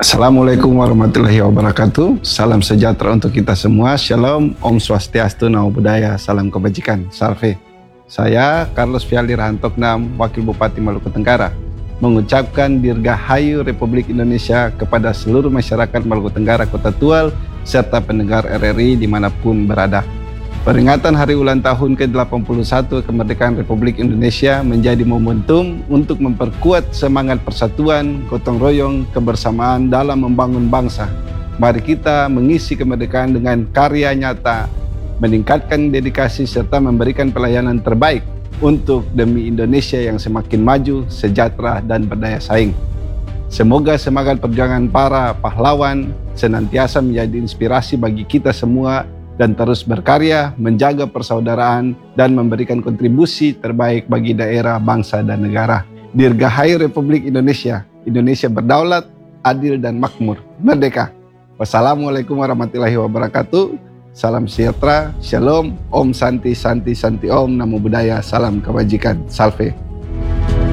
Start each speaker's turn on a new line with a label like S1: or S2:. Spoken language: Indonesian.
S1: Assalamualaikum warahmatullahi wabarakatuh. Salam sejahtera untuk kita semua. Shalom, Om Swastiastu, Namo Buddhaya, salam kebajikan, salve. Saya Carlos Fialdi Rahantoknam, Wakil Bupati Maluku Tenggara, mengucapkan Dirgahayu Republik Indonesia kepada seluruh masyarakat Maluku Tenggara, Kota Tual, serta pendengar RRI dimanapun berada. Peringatan hari ulang tahun ke-81 kemerdekaan Republik Indonesia menjadi momentum untuk memperkuat semangat persatuan, gotong royong, kebersamaan dalam membangun bangsa. Mari kita mengisi kemerdekaan dengan karya nyata, meningkatkan dedikasi serta memberikan pelayanan terbaik untuk demi Indonesia yang semakin maju, sejahtera, dan berdaya saing. Semoga semangat perjuangan para pahlawan senantiasa menjadi inspirasi bagi kita semua dan terus berkarya, menjaga persaudaraan, dan memberikan kontribusi terbaik bagi daerah, bangsa, dan negara. Dirgahayu Republik Indonesia. Indonesia berdaulat, adil, dan makmur. Merdeka. Wassalamualaikum warahmatullahi wabarakatuh. Salam sejahtera, shalom, Om Santi Santi Santi Om, Namo Buddhaya, salam kebajikan, salve.